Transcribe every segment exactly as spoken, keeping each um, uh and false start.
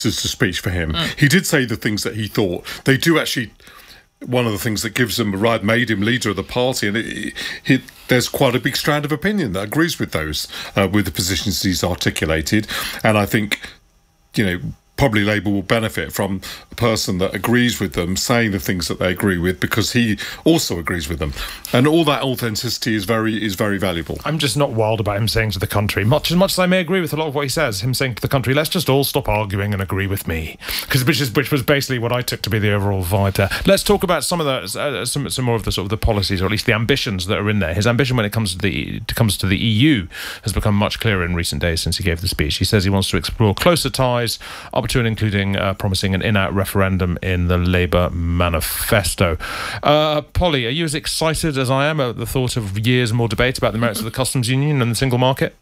It's a speech for him. Mm. He did say the things that he thought. They do actually. One of the things that gives him right made him leader of the party, and it, it, there's quite a big strand of opinion that agrees with those, uh, with the positions he's articulated. And I think, you know, probably Labour will benefit from a person that agrees with them saying the things that they agree with, because he also agrees with them, and all that authenticity is very is very valuable. I'm just not wild about him saying to the country, much as much as I may agree with a lot of what he says, him saying to the country, let's just all stop arguing and agree with me, because which is which was basically what I took to be the overall vibe there. Let's talk about some of the uh, some some more of the sort of the policies, or at least the ambitions that are in there. His ambition when it comes to the comes to the E U has become much clearer in recent days since he gave the speech. He says he wants to explore closer ties, up to and including uh, promising an in-out referendum in the Labour manifesto. Uh, Polly, are you as excited as I am at the thought of years more debate about the merits of the customs union and the single market?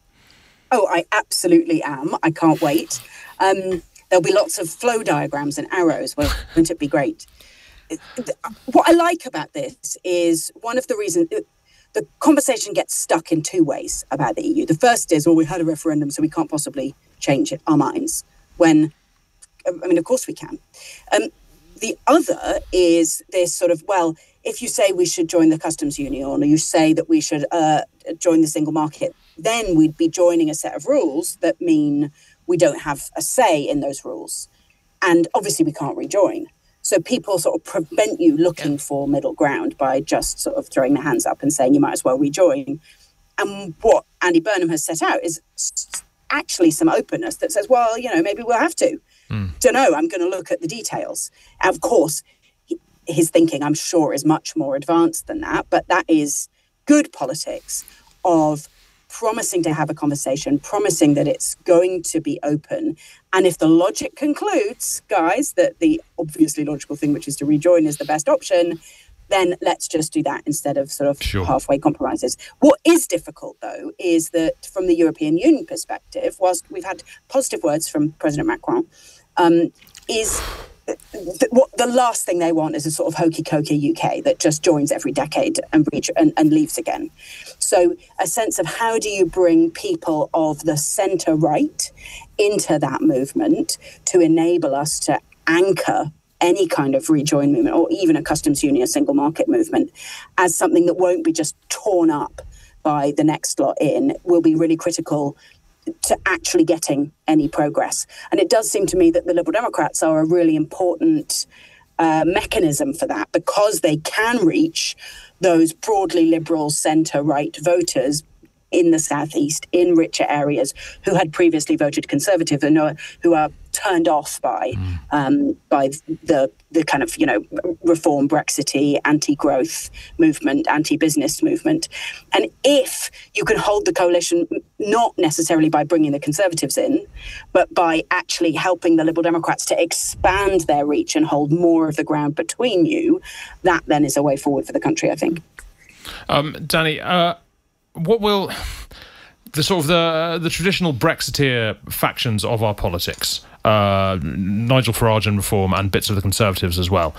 Oh, I absolutely am. I can't wait. Um, there'll be lots of flow diagrams and arrows. Well, wouldn't it be great? What I like about this is one of the reasons... The conversation gets stuck in two ways about the E U. The first is, well, we had a referendum, so we can't possibly change it, our minds. When, I mean, of course we can. Um, the other is this sort of, well, if you say we should join the customs union, or you say that we should uh, join the single market, then we'd be joining a set of rules that mean we don't have a say in those rules. And obviously we can't rejoin. So people sort of prevent you looking yeah. for middle ground by just sort of throwing their hands up and saying you might as well rejoin. And what Andy Burnham has set out is actually some openness that says, well, you know, maybe we'll have to. Mm. Don't know, I'm going to look at the details. And of course, he, his thinking, I'm sure, is much more advanced than that. But that is good politics of promising to have a conversation, promising that it's going to be open. And if the logic concludes, guys, that the obviously logical thing, which is to rejoin, is the best option, then let's just do that instead of sort of sure. halfway compromises. What is difficult, though, is that from the European Union perspective, whilst we've had positive words from President Macron, um, is th- what the last thing they want is a sort of hokey-cokey U K that just joins every decade and, reach, and, and leaves again. So a sense of how do you bring people of the centre-right into that movement to enable us to anchor any kind of rejoin movement, or even a customs union, a single market movement, as something that won't be just torn up by the next lot in, will be really critical to actually getting any progress. And it does seem to me that the Liberal Democrats are a really important uh, mechanism for that, because they can reach those broadly liberal centre-right voters in the southeast, in richer areas, who had previously voted Conservative and are, who are turned off by mm. um, by the the kind of, you know, reform, Brexity, anti-growth movement, anti-business movement. And if you can hold the coalition, not necessarily by bringing the Conservatives in, but by actually helping the Liberal Democrats to expand their reach and hold more of the ground between you, that then is a way forward for the country, I think. Um, Danny, uh, what will the sort of the the traditional Brexiteer factions of our politics, uh, Nigel Farage and Reform and bits of the Conservatives as well,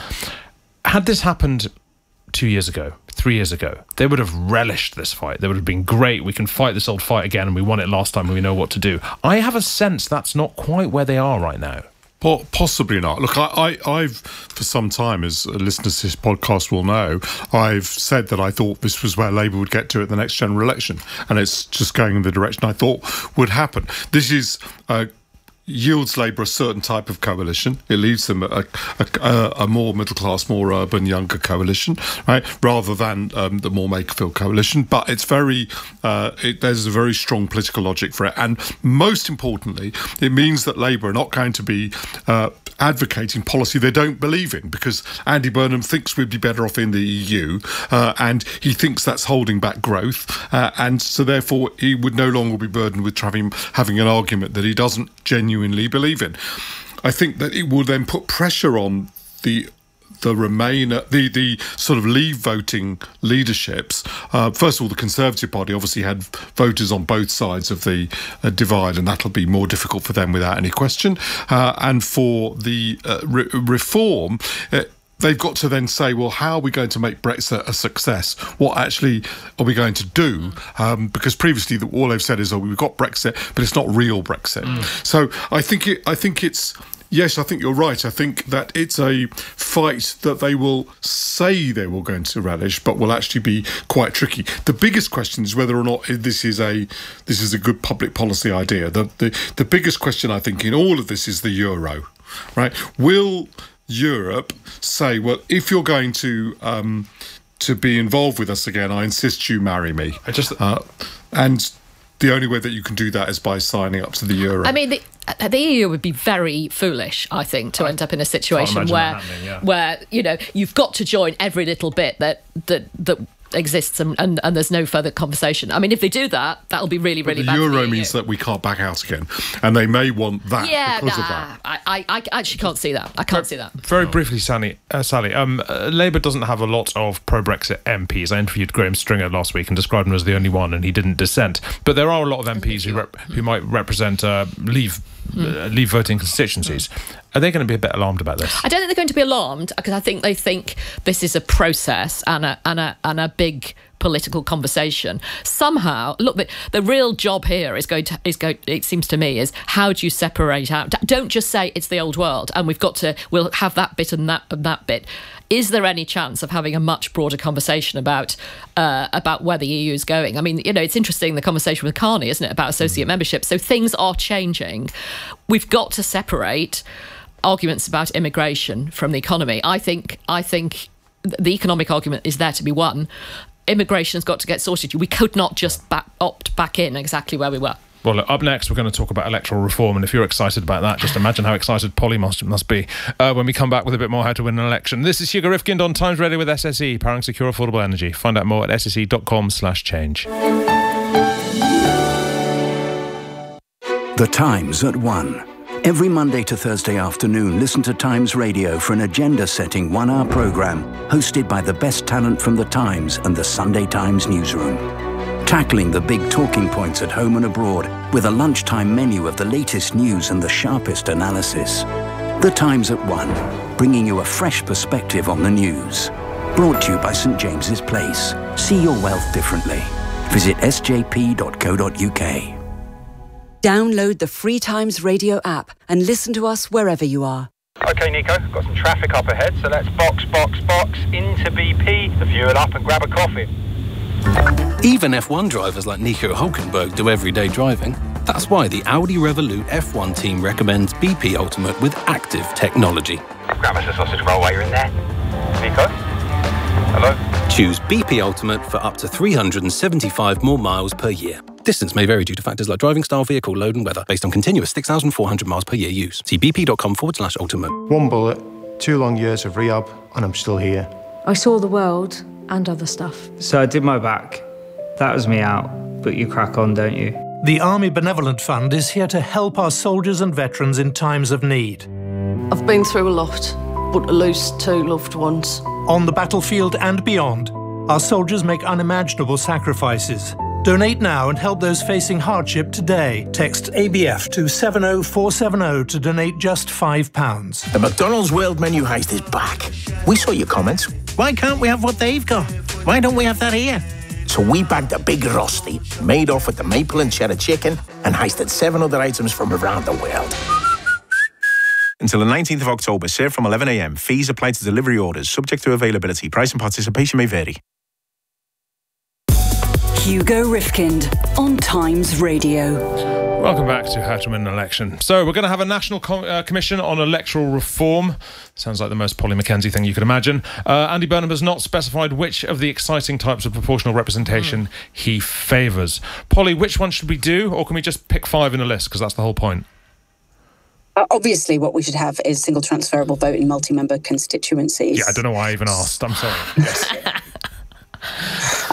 had this happened two years ago, three years ago, they would have relished this fight. They would have been great. We can fight this old fight again, and we won it last time, and we know what to do. I have a sense that's not quite where they are right now. Possibly not. Look, I, I, I've, for some time, as listeners to this podcast will know, I've said that I thought this was where Labour would get to at the next general election, and it's just going in the direction I thought would happen. This is uh, yields Labour a certain type of coalition. It leaves them a, a, a more middle-class, more urban, younger coalition, right, rather than um, the more Makerfield coalition. But it's very, uh, it, there's a very strong political logic for it. And most importantly, it means that Labour are not going to be uh, advocating policy they don't believe in, because Andy Burnham thinks we'd be better off in the E U, uh, and he thinks that's holding back growth. Uh, and so therefore, he would no longer be burdened with having, having an argument that he doesn't genuinely believe in. I think that it will then put pressure on the the Remainer, the the sort of Leave voting leaderships. Uh, first of all, the Conservative Party obviously had voters on both sides of the uh, divide, and that'll be more difficult for them without any question. Uh, and for the uh, re- Reform, uh, they've got to then say, well, how are we going to make Brexit a success? What actually are we going to do? Um, because previously, the, all they've said is, oh, we've got Brexit, but it's not real Brexit. Mm. So I think it, I think it's. Yes, I think you're right. I think that it's a fight that they will say they will going to relish, but will actually be quite tricky. The biggest question is whether or not this is a this is a good public policy idea. The the, the biggest question, I think, in all of this is the euro, right? Will Europe say, well, if you're going to um, to be involved with us again, I insist you marry me. I just uh, and the only way that you can do that is by signing up to the euro. I mean, the, the E U would be very foolish, I think, to end up in a situation where, yeah. where you know, you've got to join every little bit that that that exists, and, and, and there's no further conversation. I mean, if they do that, that'll be really, really but bad. The euro for the means that we can't back out again, and they may want that yeah, because nah, of that. I, I, I actually can't see that. I can't see that. Very briefly, Sally, uh, Sally um, uh, Labour doesn't have a lot of pro-Brexit M Ps. I interviewed Graham Stringer last week and described him as the only one, and he didn't dissent. But there are a lot of M Ps who, rep- who might represent uh, Leave uh, Leave voting constituencies. Are they going to be a bit alarmed about this? I don't think they're going to be alarmed, because I think they think this is a process and a and a and a big political conversation. Somehow, look, the, the real job here is going to is going. It seems to me is how do you separate out? Don't just say it's the old world and we've got to. We'll have that bit and that and that bit. Is there any chance of having a much broader conversation about uh, about where the E U is going? I mean, you know, it's interesting, the conversation with Carney, isn't it, about associate mm. membership? So things are changing. We've got to separate arguments about immigration from the economy. I think I think the economic argument is there to be won. Immigration has got to get sorted. We could not just back, opt back in exactly where we were. Well, look, up next, we're going to talk about electoral reform, and if you're excited about that, just imagine how excited Polly must, must be uh, when we come back with a bit more how to win an election. This is Hugo Rifkind on Times Radio with S S E, powering secure, affordable energy. Find out more at s s e dot com slash change. The Times at one. Every Monday to Thursday afternoon, listen to Times Radio for an agenda-setting one-hour programme hosted by the best talent from The Times and the Sunday Times newsroom. Tackling the big talking points at home and abroad with a lunchtime menu of the latest news and the sharpest analysis. The Times at one, bringing you a fresh perspective on the news. Brought to you by St James's Place. See your wealth differently. Visit s j p dot co dot u k. Download the free Times Radio app and listen to us wherever you are. OK, Nico, got some traffic up ahead, so let's box, box, box into B P, the fuel up and grab a coffee. Even F one drivers like Nico Hulkenberg do everyday driving. That's why the Audi Revolut F one team recommends B P Ultimate with active technology. Grab us a sausage roll while you're in there. Nico? Hello? Choose B P Ultimate for up to three hundred seventy-five more miles per year. Distance may vary due to factors like driving style, vehicle load and weather, based on continuous six thousand four hundred miles per year use. See bp.com forward slash ultimate. One bullet, two long years of rehab, and I'm still here. I saw the world and other stuff. So I did my back. That was me out. But you crack on, don't you? The Army Benevolent Fund is here to help our soldiers and veterans in times of need. I've been through a lot, but to lose two loved ones. On the battlefield and beyond, our soldiers make unimaginable sacrifices. Donate now and help those facing hardship today. Text A B F to seven oh four seven oh to donate just five pounds. The McDonald's World Menu Heist is back. We saw your comments. Why can't we have what they've got? Why don't we have that here? So we bagged a big Rusty, made off with the maple and cheddar chicken, and heisted seven other items from around the world. Until the nineteenth of October, served from eleven a m. Fees apply to delivery orders, subject to availability. Price and participation may vary. Hugo Rifkind on Times Radio. Welcome back to How to Win an Election. So we're going to have a National Com- uh, Commission on Electoral Reform. Sounds like the most Polly Mackenzie thing you could imagine. Uh, Andy Burnham has not specified which of the exciting types of proportional representation mm. he favours. Polly, which one should we do, or can we just pick five in a list, because that's the whole point? Uh, obviously, what we should have is single transferable vote in multi-member constituencies. Yeah, I don't know why I even asked. I'm sorry. Yes. Um,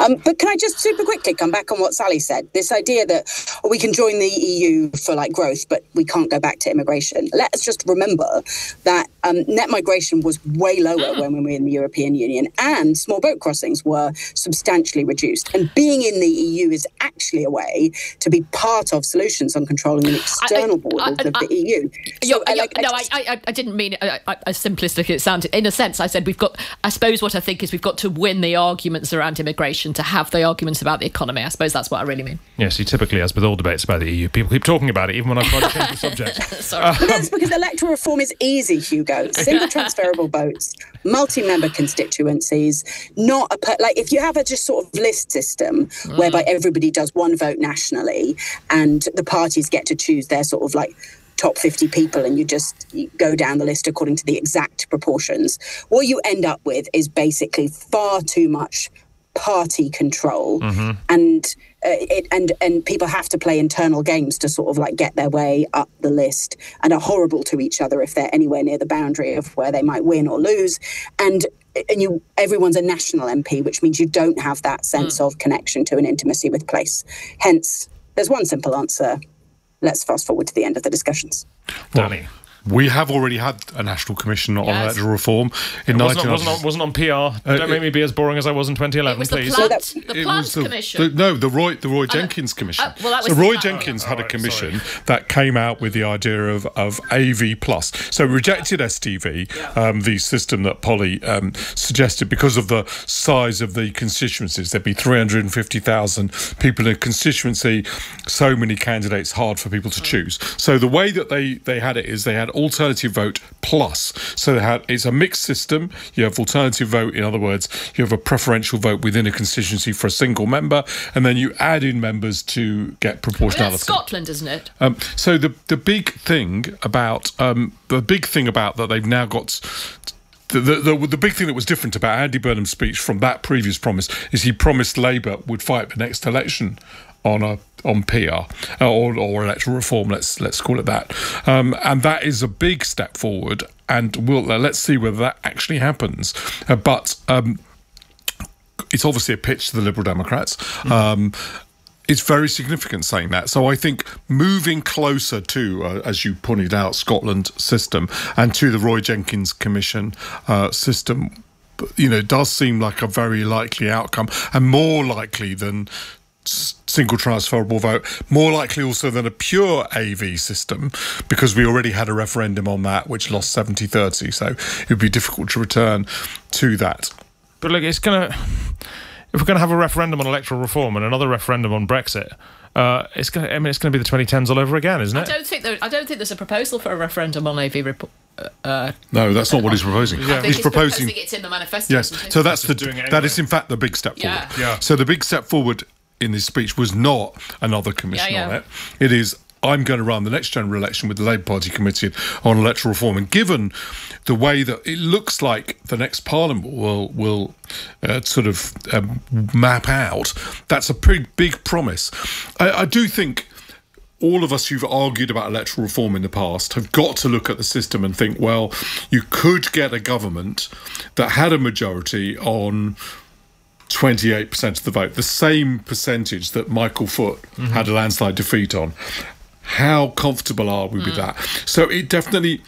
Um, but can I just super quickly come back on what Sally said? This idea that oh, we can join the E U for like growth, but we can't go back to immigration. Let's just remember that um, net migration was way lower when we were in the European Union, and small boat crossings were substantially reduced. And being in the E U is actually a way to be part of solutions on controlling the external I, borders I, I, of the I, E U. So I, like, no, I, just, I, I, I didn't mean it I, I, as simplistic as it sounded. In a sense, I said we've got, I suppose what I think is we've got to win the arguments around immigration to have the arguments about the economy. I suppose that's what I really mean. Yes, see, typically, as with all debates about the E U, people keep talking about it, even when I've tried to change the subject. Sorry. Um, but that's because electoral reform is easy, Hugo. Single transferable votes, multi-member constituencies, not a... Per- like, if you have a just sort of list system mm. whereby everybody does one vote nationally and the parties get to choose their sort of like top fifty people and you just you go down the list according to the exact proportions, what you end up with is basically far too much party control mm-hmm. and uh, it and and people have to play internal games to sort of like get their way up the list and are horrible to each other if they're anywhere near the boundary of where they might win or lose, and and you everyone's a national M P, which means you don't have that sense mm. of connection to an intimacy with place. Hence, there's one simple answer. Let's fast forward to the end of the discussions. Danny. We have already had a National Commission on yes. electoral reform in it wasn't, nineteen ninety. Wasn't on, wasn't on P R. Uh, Don't make me be as boring as I was in twenty eleven, it was please. The Plant, the Plant the, Commission. The, no, the Roy the Roy Jenkins Commission. Uh, well, that so was Roy the, Jenkins oh, had right, a commission sorry. that came out with the idea of, of A V plus. So rejected S T V, yeah. um, the system that Polly um, suggested, because of the size of the constituencies. There'd be three hundred fifty thousand people in a constituency, so many candidates, hard for people to choose. So the way that they, they had it is they had alternative vote plus. So they had, it's a mixed system. You have alternative vote, in other words, you have a preferential vote within a constituency for a single member, and then you add in members to get proportionality. That's Scotland, isn't it? Um, so the the big thing about um, the big thing about that they've now got. The, the, the, the big thing that was different about Andy Burnham's speech from that previous promise is he promised Labour would fight the next election on a on P R or, or electoral reform. Let's let's call it that, um, and that is a big step forward. And we'll uh, let's see whether that actually happens. Uh, but um, it's obviously a pitch to the Liberal Democrats. Mm. Um, It's very significant saying that. So I think moving closer to, uh, as you pointed out, Scotland system and to the Roy Jenkins Commission uh, system, you know, does seem like a very likely outcome, and more likely than single transferable vote, more likely also than a pure A V system, because we already had a referendum on that which lost seventy thirty, so it would be difficult to return to that. But look, it's going to... If we're going to have a referendum on electoral reform and another referendum on Brexit, uh, it's going. I mean, it's going to be the twenty tens all over again, isn't it? I don't think there, I don't think there's a proposal for a referendum on A V. Rep- uh, no, that's not what he's proposing. Yeah. He's proposing. It's in the manifesto. Yes, so that's the. Doing it anyway. That is in fact the big step forward. Yeah. Yeah. So the big step forward in this speech was not another commission yeah, yeah. on it. It is, I'm going to run the next general election with the Labour Party Committee on electoral reform. And given the way that it looks like the next Parliament will will uh, sort of um, map out, that's a pretty big promise. I, I do think all of us who've argued about electoral reform in the past have got to look at the system and think, well, you could get a government that had a majority on twenty-eight percent of the vote, the same percentage that Michael Foot mm-hmm. had a landslide defeat on. How comfortable are we mm. with that? So it definitely,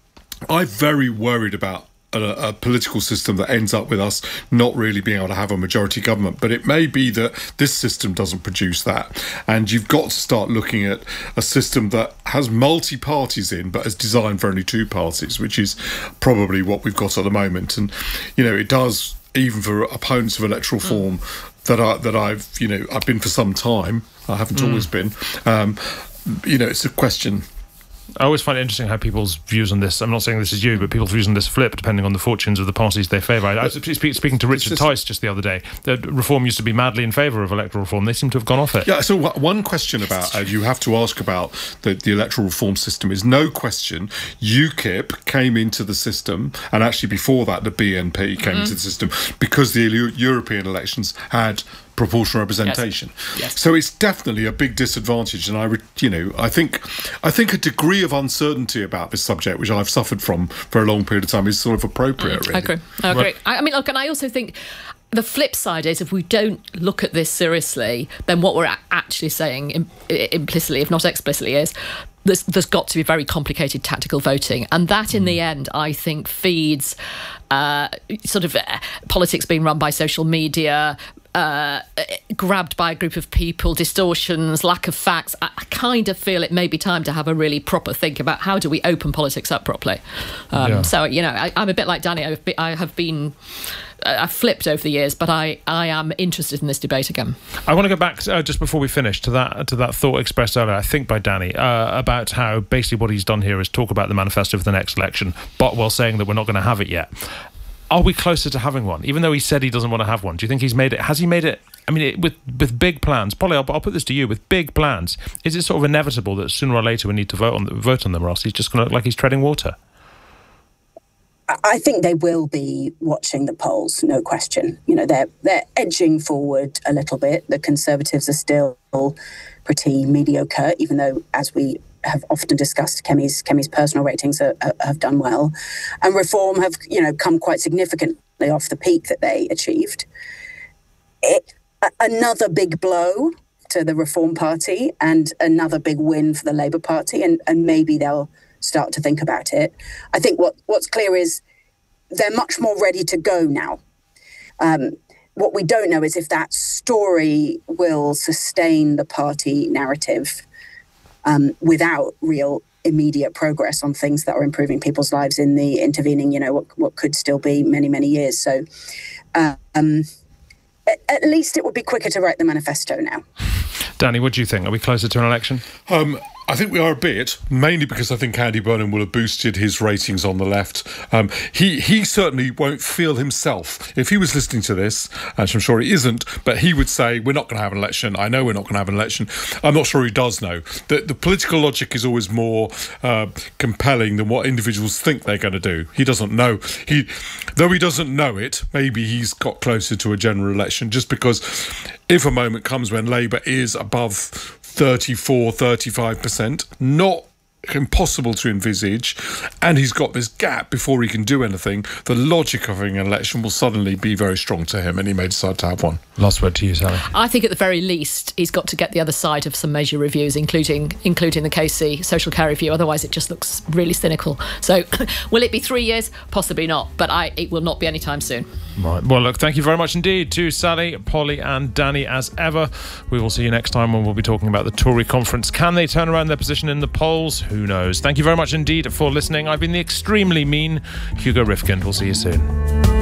I'm very worried about a, a political system that ends up with us not really being able to have a majority government. But it may be that this system doesn't produce that. And you've got to start looking at a system that has multi-parties in, but is designed for only two parties, which is probably what we've got at the moment. And, you know, it does, even for opponents of electoral reform mm. that I that I've you know I've been for some time. I haven't mm. always been. Um, you know, it's a question. I always find it interesting how people's views on this, I'm not saying this is you, but people's views on this flip depending on the fortunes of the parties they favour. I, I was speak, speaking to Richard just, Tice just the other day. That reform used to be madly in favour of electoral reform. They seem to have gone off it. Yeah, so one question about, uh, you have to ask about the, the electoral reform system is no question UKIP came into the system, and actually before that the B N P came mm-hmm. into the system, because the European elections had proportional representation. Yes. Yes. So it's definitely a big disadvantage, and I, re- you know, I think, I think a degree of uncertainty about this subject, which I've suffered from for a long period of time, is sort of appropriate. Mm, really. I agree. I agree. Right. I mean, look, and I also think the flip side is, if we don't look at this seriously, then what we're actually saying im- implicitly, if not explicitly, is there's, there's got to be very complicated tactical voting. And that, in the end, I think feeds uh, sort of uh, politics being run by social media, uh, grabbed by a group of people, distortions, lack of facts. I, I kind of feel it may be time to have a really proper think about how do we open politics up properly. Um, yeah. So, you know, I, I'm a bit like Danny. I've been, I have been... I've flipped over the years, but I, I am interested in this debate again. I want to go back uh, just before we finish to that to that thought expressed earlier, I think by Danny, uh, about how basically what he's done here is talk about the manifesto for the next election, but while saying that we're not going to have it yet. Are we closer to having one? Even though he said he doesn't want to have one, do you think he's made it? Has he made it? I mean, it, with with big plans, Polly, I'll, I'll put this to you. With big plans, is it sort of inevitable that sooner or later we need to vote on vote on them, or else he's just going to look like he's treading water? I think they will be watching the polls, no question. You know, they're they're edging forward a little bit. The Conservatives are still pretty mediocre, even though, as we have often discussed, Kemi's Kemi's personal ratings are, are, have done well, and Reform have, you know, come quite significantly off the peak that they achieved. It, another big blow to the Reform Party and another big win for the Labour Party, and, and maybe they'll start to think about it. I think what, what's clear is they're much more ready to go now. Um, what we don't know is if that story will sustain the party narrative um, without real immediate progress on things that are improving people's lives in the intervening, you know, what, what could still be many, many years. So uh, um, at, at least it would be quicker to write the manifesto now. Danny, what do you think? Are we closer to an election? Um, I think we are a bit, mainly because I think Andy Burnham will have boosted his ratings on the left. Um, he he certainly won't feel himself. If he was listening to this, which I'm sure he isn't, but he would say, we're not going to have an election. I know we're not going to have an election. I'm not sure he does know. The, the political logic is always more uh, compelling than what individuals think they're going to do. He doesn't know. He, Though he doesn't know it, maybe he's got closer to a general election, just because if a moment comes when Labour is above thirty-four, thirty-five percent, not impossible to envisage, and he's got this gap before he can do anything, the logic of having an election will suddenly be very strong to him, and he may decide to have one. Last word to you, Sally. I think at the very least he's got to get the other side of some major reviews, including including the K C social care review, otherwise it just looks really cynical. So will it be three years? Possibly not, but I it will not be anytime soon. Right. Well, look, thank you very much indeed to Sally, Polly and Danny as ever. We will see you next time when we'll be talking about the Tory conference. Can they turn around their position in the polls? Who knows? Thank you very much indeed for listening. I've been the extremely mean Hugo Rifkind. We'll see you soon.